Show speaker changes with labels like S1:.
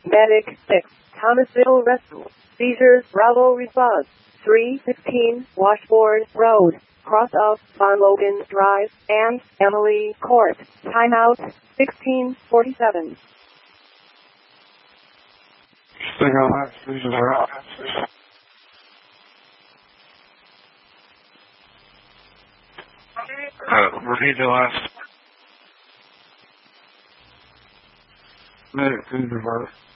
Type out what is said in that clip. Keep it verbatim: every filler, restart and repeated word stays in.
S1: Medic six, Thomasville Rescue. Seizures, Bravo response. three sixteen, Washboard Road, cross of Von Logan Drive, and Emily Court. Timeout, sixteen forty-seven.
S2: Stay on that. Seizures are out. Uh, repeat the last. Medic, seizures are out.